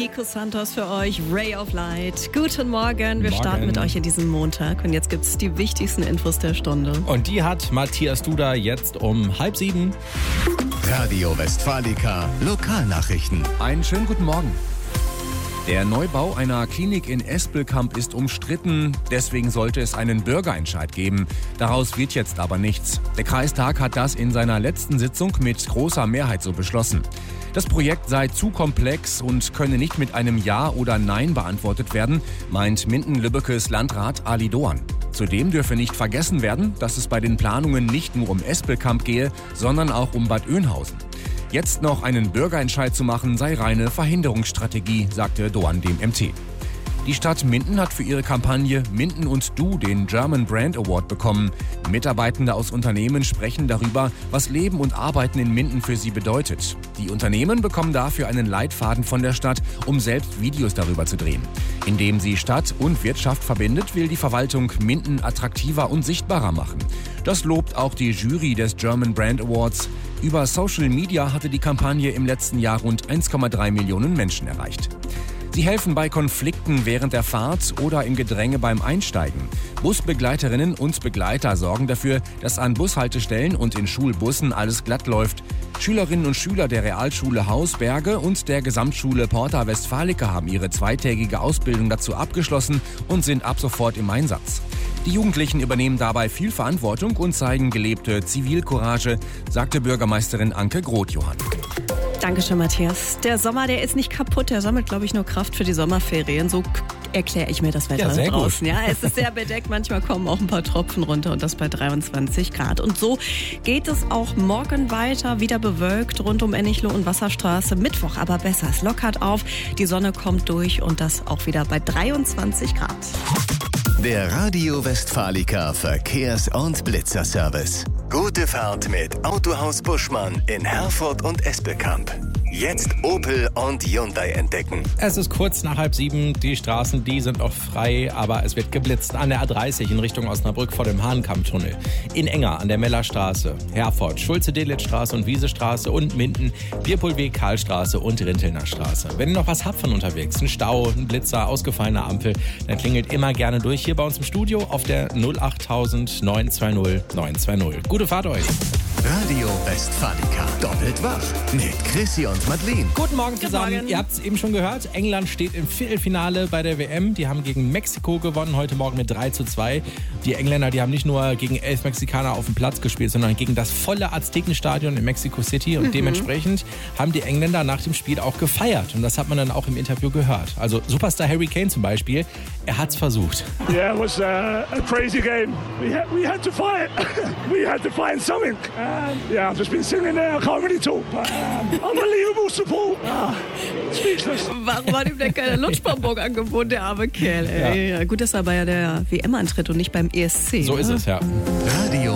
Nico Santos für euch, Ray of Light. Guten Morgen, wir starten mit euch in diesen Montag und jetzt gibt es die wichtigsten Infos der Stunde. Und die hat Matthias Duda jetzt um 6:30. Radio Westfalica Lokalnachrichten. Einen schönen guten Morgen. Der Neubau einer Klinik in Espelkamp ist umstritten. Deswegen sollte es einen Bürgerentscheid geben. Daraus wird jetzt aber nichts. Der Kreistag hat das in seiner letzten Sitzung mit großer Mehrheit so beschlossen. Das Projekt sei zu komplex und könne nicht mit einem Ja oder Nein beantwortet werden, meint Minden-Lübbekes Landrat Ali Doan. Zudem dürfe nicht vergessen werden, dass es bei den Planungen nicht nur um Espelkamp gehe, sondern auch um Bad Oeynhausen. Jetzt noch einen Bürgerentscheid zu machen, sei reine Verhinderungsstrategie, sagte Doan dem MT. Die Stadt Minden hat für ihre Kampagne Minden und Du den German Brand Award bekommen. Mitarbeitende aus Unternehmen sprechen darüber, was Leben und Arbeiten in Minden für sie bedeutet. Die Unternehmen bekommen dafür einen Leitfaden von der Stadt, um selbst Videos darüber zu drehen. Indem sie Stadt und Wirtschaft verbindet, will die Verwaltung Minden attraktiver und sichtbarer machen. Das lobt auch die Jury des German Brand Awards. Über Social Media hatte die Kampagne im letzten Jahr rund 1,3 Millionen Menschen erreicht. Sie helfen bei Konflikten während der Fahrt oder im Gedränge beim Einsteigen. Busbegleiterinnen und Begleiter sorgen dafür, dass an Bushaltestellen und in Schulbussen alles glatt läuft. Schülerinnen und Schüler der Realschule Hausberge und der Gesamtschule Porta Westfalica haben ihre zweitägige Ausbildung dazu abgeschlossen und sind ab sofort im Einsatz. Die Jugendlichen übernehmen dabei viel Verantwortung und zeigen gelebte Zivilcourage, sagte Bürgermeisterin Anke Groth-Johann. Dankeschön, Matthias. Der Sommer, der ist nicht kaputt. Der sammelt, glaube ich, nur Kraft für die Sommerferien. So erkläre ich mir das Wetter draußen. Ja, es ist sehr bedeckt. Manchmal kommen auch ein paar Tropfen runter und das bei 23 Grad. Und so geht es auch morgen weiter. Wieder bewölkt rund um Ennichloh und Wasserstraße. Mittwoch aber besser. Es lockert auf. Die Sonne kommt durch und das auch wieder bei 23 Grad. Der Radio Westfalica Verkehrs- und Blitzerservice. Gute Fahrt mit Autohaus Buschmann in Herford und Espelkamp. Jetzt Opel und Hyundai entdecken. Es ist kurz nach 6:30. Die Straßen, die sind noch frei, aber es wird geblitzt an der A30 in Richtung Osnabrück vor dem Hahnkammtunnel. In Enger an der Mellerstraße, Herford, Schulze-Delitzsch-Straße und Wiesestraße und Minden, Bierpulweg, Karlstraße und Rintelner Straße. Wenn ihr noch was habt von unterwegs, ein Stau, ein Blitzer, ausgefallene Ampel, dann klingelt immer gerne durch hier bei uns im Studio auf der 08000 920 920. Gute Fahrt euch. Radio Westfalica. Doppelt wach mit Chrissy und Madeleine. Guten Morgen zusammen. Morgen. Ihr habt es eben schon gehört. England steht im Viertelfinale bei der WM. Die haben gegen Mexiko gewonnen, heute Morgen mit 3:2. Die Engländer, die haben nicht nur gegen 11 Mexikaner auf dem Platz gespielt, sondern gegen das volle Aztekenstadion in Mexico City. Und dementsprechend haben die Engländer nach dem Spiel auch gefeiert. Und das hat man dann auch im Interview gehört. Also Superstar Harry Kane zum Beispiel, er hat's versucht. Yeah, it was a crazy game. We had to fight. We had to find something. Yeah, I've just been sitting there. I can't really talk. But, unbelievable support. Speechless. Warum hat ihm denn keine Lutschbonbon angeboten, der arme Kerl? Ey. Ja. Gut, dass er bei der WM antritt und nicht beim ESC. So ist es, ja. Radio